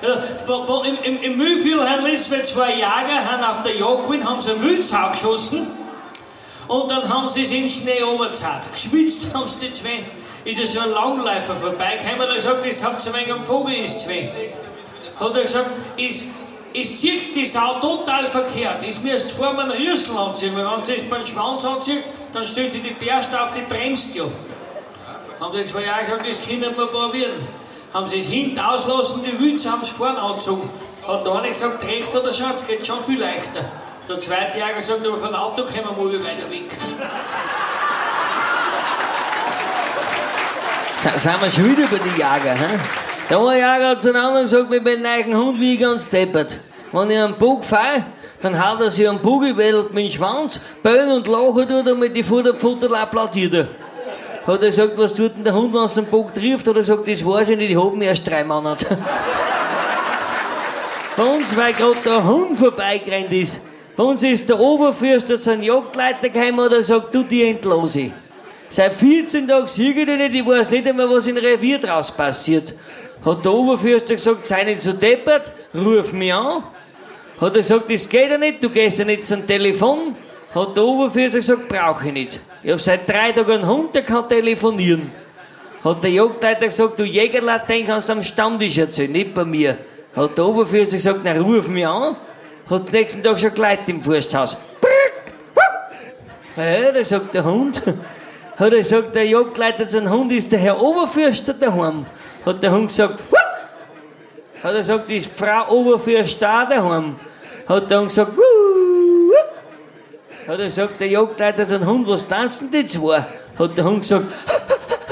Im Mühlviertel haben letztens zwei Jäger haben auf der Jagd gewesen, haben sie einen Wildsau geschossen und dann haben sie es in den Schnee runtergezahlt. Geschwitzt haben sie die zwei. Ist ja so ein Langläufer vorbeigekommen, hat er gesagt, das habt ihr ein wenig am Vogel, ist zwei. Hat er gesagt, es zieht die Sau total verkehrt. Es müsst vor man Rüssel anziehen, weil wenn sie es beim Schwanz anzieht, dann stellt sie die Bärste auf, die bremst ja. Haben die zwei Jahre gesagt, das können wir probieren. Haben sie es hinten auslassen, die Wütze haben es vorne angezogen. Hat der eine gesagt, recht oder schon, es geht schon viel leichter. Der zweite Jäger gesagt, aber von Auto kommen wir mal weiter weg. Sind wir schon wieder über die Jäger, hä? Der eine Jäger hat zu einem anderen gesagt, mit meinem neuen Hund wie ich ganz deppert. Wenn ich einen Bug fahre, dann haut er sich am Bugewedelt mit dem Schwanz, bellen und lachen tut und mit den Futterpfoten applaudiert er. Hat er gesagt, was tut denn der Hund, wenn es den Bug trifft? Hat er gesagt, das weiß ich nicht, ich hab ihn erst 3 Monate. Bei uns, weil gerade der Hund vorbeigerannt ist, bei uns ist der Oberfürster zu einem Jagdleiter gekommen und hat gesagt, du, die entlose. Seit 14 Tagen sehe ich dich nicht, ich weiß nicht einmal, was im Revier draus passiert. Hat der Oberfürster gesagt, sei nicht so deppert, ruf mich an. Hat er gesagt, das geht ja nicht, du gehst ja nicht zum Telefon. Hat der Oberfürster gesagt, brauche ich nicht. Ich habe seit 3 Tagen einen Hund, der kann telefonieren. Hat der Jagdleiter gesagt, du Jägerlatein kannst am Stammtisch erzählen, nicht bei mir. Hat der Oberfürster gesagt, na ruf mich an. Hat den nächsten Tag schon Leute im Forsthaus. Ja, da sagt der Hund. Hat er gesagt, der Jagdleiter sein Hund ist der Herr Oberfürster daheim. Hat der Hund gesagt, Wuh! Hat er gesagt, ist Frau Oberfürster daheim. Hat der Hund gesagt, Wuh! Hat er gesagt, der Jagdleiter sein Hund, was tanzen die zwei? Hat der Hund gesagt,